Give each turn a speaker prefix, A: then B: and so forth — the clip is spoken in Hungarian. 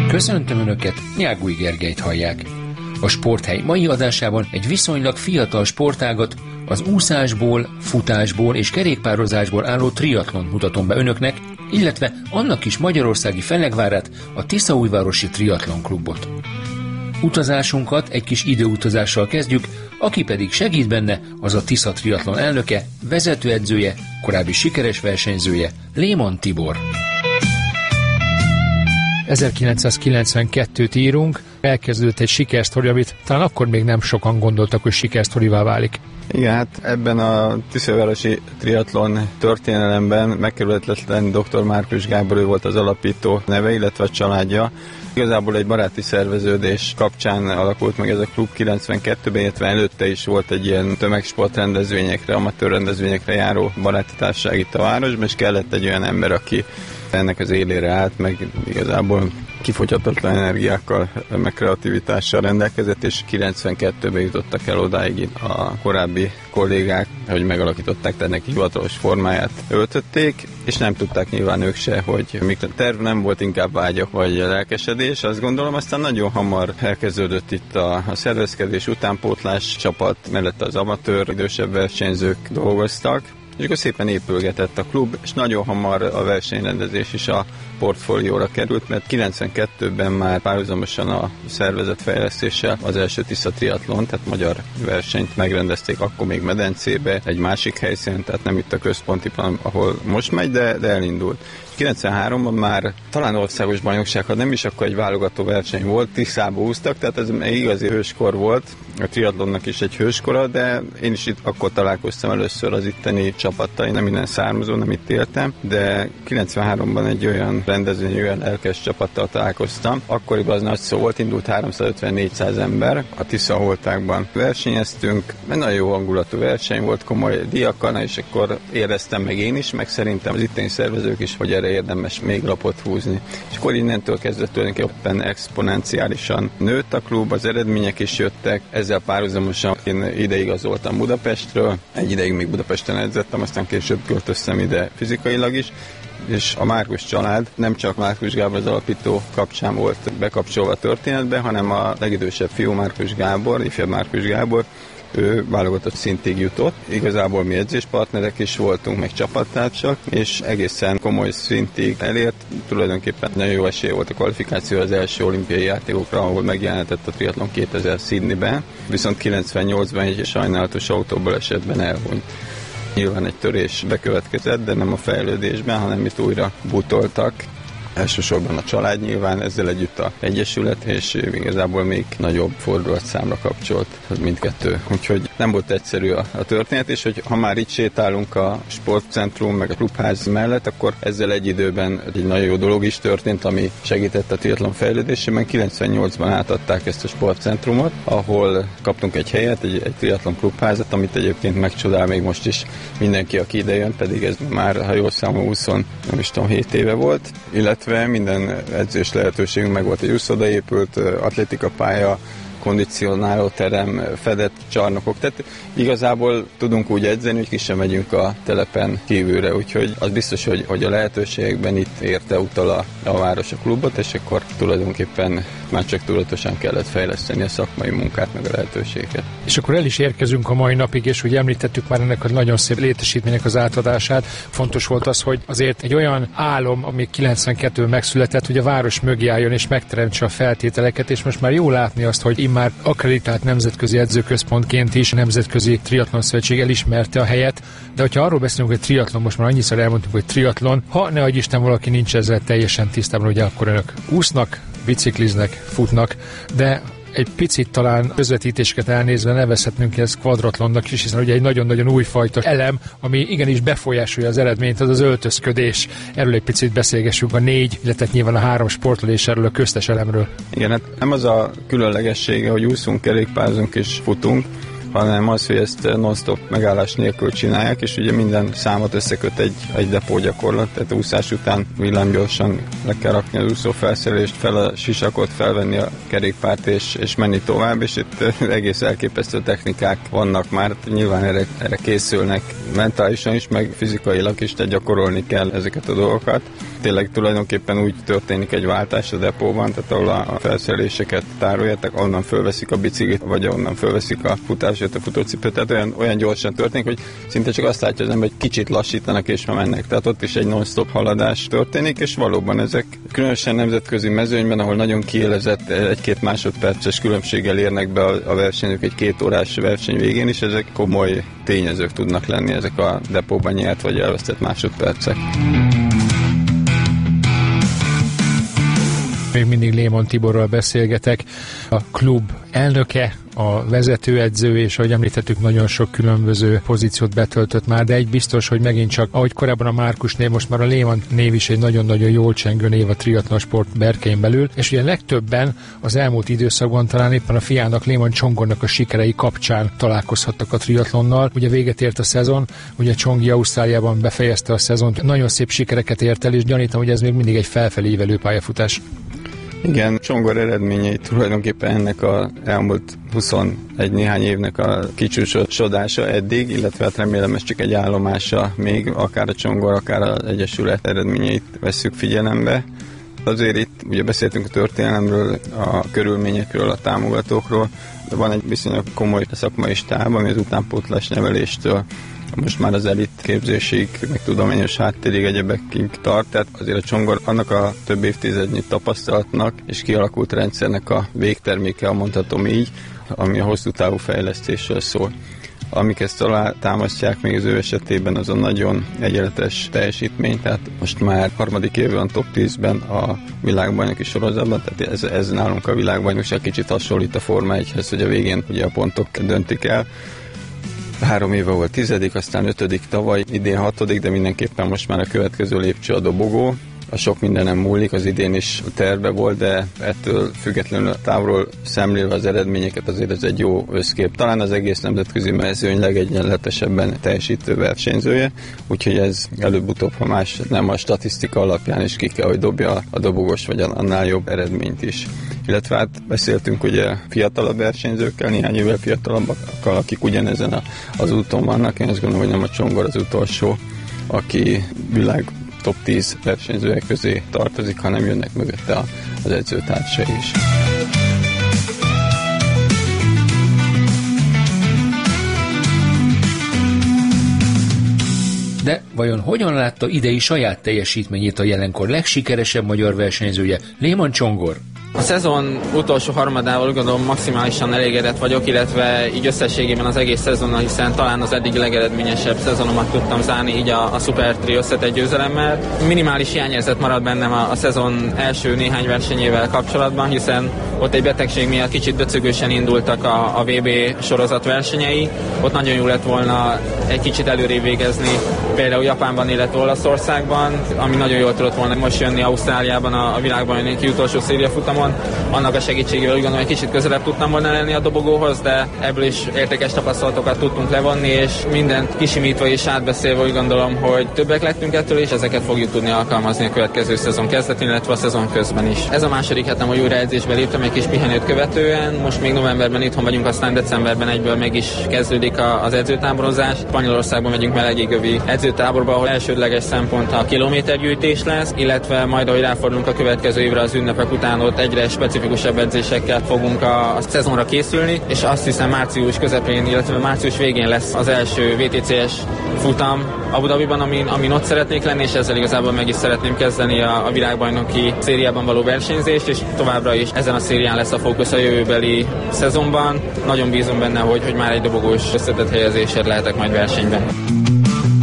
A: Köszöntöm Önöket, Nyágúj Gergelyt hallják. A Sporthely mai adásában egy viszonylag fiatal sportágat, az úszásból, futásból és kerékpározásból álló triatlont mutatom be Önöknek, illetve annak is magyarországi fellegvárát, a Tiszaújvárosi Triatlon Klubot. Utazásunkat egy kis időutazással kezdjük, aki pedig segít benne, az a Tisza Triatlon elnöke, vezetőedzője, korábbi sikeres versenyzője, Léman Tibor. 1992-t írunk, elkezdődött egy sikersztori, amit talán akkor még nem sokan gondoltak, hogy sikersztorivá válik.
B: Igen, hát ebben a Tiszaújvárosi Triatlon történelemben megkerülhetetlen dr. Márkus Gábor, ő volt az alapító neve, illetve a családja. Igazából egy baráti szerveződés kapcsán alakult meg ez a klub 92-ben, illetve előtte is volt egy ilyen tömegsport rendezvényekre, amatőr rendezvényekre járó baráti társaság itt a városban, és kellett egy olyan ember, aki ennek az élére állt, meg igazából kifogyhatatlan energiákkal, meg kreativitással rendelkezett, és 92-ben jutottak el odáig a korábbi kollégák, hogy megalakították, tehát neki hivatalos formáját öltötték, és nem tudták nyilván ők se, hogy mikor terv nem volt, inkább vágyak vagy lelkesedés, azt gondolom, aztán nagyon hamar elkezdődött itt a szervezkedés, utánpótlás csapat, mellett az amatőr, idősebb versenyzők dolgoztak, és akkor szépen épülgetett a klub, és nagyon hamar a versenyrendezés is a portfólióra került, mert 92-ben már párhuzamosan a szervezetfejlesztéssel az első Tisza Triatlon, tehát magyar versenyt megrendezték akkor még medencébe, egy másik helyszínen, tehát nem itt a központi, ahol most megy, de elindult. 93-ban már talán országos bajnokság, ha nem is, akkor egy válogató verseny volt, Tiszába úsztak, tehát ez egy igazi hőskor volt, a triatlonnak is egy hőskora, de én is itt akkor találkoztam először az itteni csapattal, nem innen származó, nem itt éltem, de 93-ban egy olyan rendezvény, olyan lelkes csapattal találkoztam. Akkoriban az nagy szó volt, indult 350-400 ember, a Tisza holtákban versenyeztünk, nagyon jó hangulatú verseny volt, komoly díjakkal, és akkor éreztem meg én is, meg szerintem az itteni szervezők is, hogy erre érdemes még lapot húzni. És akkor innentől kezdett tulajdonképpen exponenciálisan nőtt a klub, az eredmények is jöttek, ezzel párhuzamosan én ideigazoltam Budapestről, egy ideig még Budapesten edzettem, aztán később költöztem ide fizikailag is, és a Márkus család nem csak Márkus Gábor az alapító kapcsán volt bekapcsolva a történetbe, hanem a legidősebb fiú Márkus Gábor, ifjabb Márkus Gábor, ő válogatott szintig jutott. Igazából mi edzéspartnerek is voltunk, meg csapattársak, és egészen komoly szintig elért. Tulajdonképpen nagyon jó esély volt a kvalifikáció az első olimpiai játékokra, ahol megjelenhetett a triatlon 2000 Sydneyben, viszont 98-ban egy sajnálatos autóbalesetben elhunyt. Nyilván egy törés bekövetkezett, de nem a fejlődésben, hanem itt újra butoltak. Elsősorban a család nyilván, ezzel együtt a egyesület, és igazából még nagyobb fordulatszámra kapcsolt mindkettő. Úgyhogy nem volt egyszerű a történet, és hogy ha már itt sétálunk a sportcentrum, meg a klubház mellett, akkor ezzel egy időben egy nagyon jó dolog is történt, ami segített a triatlon fejlődésében. 98-ban átadták ezt a sportcentrumot, ahol kaptunk egy helyet, egy triatlon klubházat, amit egyébként megcsodál még most is mindenki, aki ide jön, pedig ez már, ha jól számolom, 7 éve volt, illetve minden edzés lehetőségünk meg volt, egy úszoda épült, atlétikapálya, kondicionáló terem, fedett csarnokok, tehát igazából tudunk úgy edzeni, hogy ki sem megyünk a telepen kívülre, úgyhogy az biztos, hogy a lehetőségekben itt érte utal a város a klubot, és akkor tulajdonképpen már csak tudatosan kellett fejleszteni a szakmai munkát, meg a lehetőséget.
C: És akkor el is érkezünk a mai napig, és hogy említettük már ennek a nagyon szép létesítménynek az átadását. Fontos volt az, hogy azért egy olyan álom, ami 92-ben megszületett, hogy a város mögé álljon és megteremtse a feltételeket, és most már jó látni azt, hogy immár akkreditált nemzetközi edzőközpontként is a Nemzetközi Triatlon Szövetség elismerte a helyet, de hogyha arról beszélünk, hogy triatlon, most már annyiszor elmondtuk, hogy triatlon, ha ne adj Isten valaki nincs ezzel teljesen tisztában, hogy akkor önök úsznak, bicikliznek, futnak, de egy picit talán közvetítéseket elnézve nevezhetnünk ezt kvadratlonnak is, hiszen ugye egy nagyon-nagyon újfajta elem, ami igenis befolyásolja az eredményt, az az öltözködés. Erről egy picit beszélgessünk a 4, illetve nyilván a 3 sportról és erről a köztes elemről.
B: Igen, hát nem az a különlegessége, hogy úszunk, kerékpározunk és futunk, hanem az, hogy ezt non-stop megállás nélkül csinálják, és ugye minden számot összeköt egy depó gyakorlat, tehát úszás után villámgyorsan le kell rakni az úszófelszerelést, fel a sisakot, felvenni a kerékpárt és menni tovább, és itt egész elképesztő technikák vannak már, nyilván erre készülnek mentálisan is, meg fizikailag is, tehát gyakorolni kell ezeket a dolgokat. tényleg tulajdonképpen úgy történik egy váltás a depóban, tehát ahol a felszereléseket tárolják, onnan fölveszik a biciklit, vagy onnan fölveszik a futásért, a futócipőt, tehát olyan gyorsan történik, hogy szinte csak azt látja az ember, hogy kicsit lassítanak és ma mennek. Tehát ott is egy non-stop haladás történik, és valóban ezek különösen nemzetközi mezőnyben, ahol nagyon kiélezett 1-2 másodperces különbséggel érnek be a versenyzők egy 2 órás verseny végén is, ezek komoly tényezők tudnak lenni, ezek a depóban nyert vagy elvesztett másodpercek.
C: Még mindig Lémon Tiborral beszélgetek, a klub elnöke, a vezetőedző, és ahogy említettük, nagyon sok különböző pozíciót betöltött már, de egy biztos, hogy megint csak, ahogy korábban a Márkus név, most már a Lémon név is egy nagyon-nagyon jól csengő név a triatlon sport berkein belül, és ugye legtöbben az elmúlt időszakban talán éppen a fiának, Lémon Csongornak a sikerei kapcsán találkozhattak a triatlonnal. Ugye véget ért a szezon, ugye Csongi Ausztráliában befejezte a szezont, nagyon szép sikereket ért el, és gyanítom, hogy ez még mindig egy felfelé ívelő pályafutás.
B: Igen, Csongor eredményei tulajdonképpen ennek az elmúlt 21 néhány évnek a kicsúcsosodása eddig, illetve hát remélem ez csak egy állomása, még akár a Csongor, akár az Egyesület eredményeit vesszük figyelembe. Azért itt ugye beszéltünk a történelemről, a körülményekről, a támogatókról, de van egy viszonylag komoly szakmai stáb, ami az utánpótlás neveléstől most már az elit képzésig, meg tudományos háttérig, egyebekig tart, tehát azért a Csongor annak a több évtizednyi tapasztalatnak és kialakult rendszernek a végterméke, mondhatom így, ami a hosszú távú fejlesztésről szól. Amik ezt támasztják még az ő esetében, az a nagyon egyenletes teljesítmény, tehát most már 3. éve van top 10-ben a világbajnoki sorozatban, tehát ez nálunk a világbajnokság kicsit hasonlít a Forma 1-hez, hogy a végén ugye a pontok döntik el. 3 éve volt 10., aztán 5. tavaly, idén 6., de mindenképpen most már a következő lépcső a dobogó. A sok mindenem múlik, az idén is terve volt, de ettől függetlenül távolról szemlélve az eredményeket azért ez egy jó összkép. Talán az egész nemzetközi mezőny legegyenletesebben teljesítő versenyzője, úgyhogy ez előbb-utóbb, ha más nem a statisztika alapján is ki kell, hogy dobja a dobogós vagy annál jobb eredményt is. Illetve hát beszéltünk ugye fiatalabb versenyzőkkel, néhány évvel fiatalabbakkal, akik ugyanezen az úton vannak. Én azt gondolom, hogy nem a Csongor az utolsó, aki világ top 10 versenyzőek közé tartozik, hanem jönnek mögötte az edzőtársai is.
A: De vajon hogyan látta idei saját teljesítményét a jelenkor legsikeresebb magyar versenyzője, Lémon Csongor?
D: A szezon utolsó harmadával úgy gondolom maximálisan elégedett vagyok, illetve így összességében az egész szezonnal, hiszen talán az eddig legeredményesebb szezonomat tudtam zárni így a Super Tri összetett győzelemmel. Minimális hiányérzet marad bennem a szezon első néhány versenyével kapcsolatban, hiszen ott egy betegség miatt kicsit döcögősen indultak a VB sorozat versenyei. Ott nagyon jó lett volna egy kicsit előrébb végezni, például Japánban, illetve Olaszországban, ami nagyon jól tudott volna most jönni Ausztráliában a világbajnoki utolsó szériafutamon. Annak a segítségével úgy gondolom, hogy kicsit közelebb tudtam volna lenni a dobogóhoz, de ebből is értékes tapasztalatokat tudtunk levonni, és mindent kisimítva és átbeszélve úgy gondolom, hogy többek lettünk ettől, és ezeket fogjuk tudni alkalmazni a következő szezon kezdetén, illetve a szezon közben is. Ez a második hetem, hogy újra edzésbe léptem egy kis pihenőt követően, most még novemberben itthon vagyunk, aztán decemberben egyből meg is kezdődik az edzőtáborozás. Spanyolországban megyünk melegigövi edzőtáborba, ahol elsődleges szempont a kilométergyűjtés lesz, illetve majd ahogy ráfordulunk a következő évre az ünnepek után, ott egyre specifikusabb edzésekkel fogunk a szezonra készülni, és azt hiszem március közepén, illetve március végén lesz az első VTCS futam Abu Dhabiban, amin ott szeretnék lenni, és ezzel igazából meg is szeretném kezdeni a világbajnoki szériában való versenyzést, és továbbra is ezen a szérián lesz a fókusz a jövőbeli szezonban. Nagyon bízom benne, hogy már egy dobogós összetett helyezésért lehetek majd versenyben.